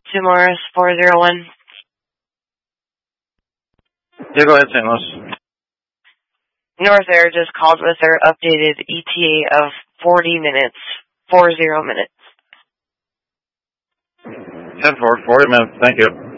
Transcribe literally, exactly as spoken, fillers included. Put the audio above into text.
Two Morris, four zero one. Yeah, go ahead, Saint Louis. North Air just called with their updated E T A of forty minutes. Four zero minutes. ten four, forty minutes. Thank you.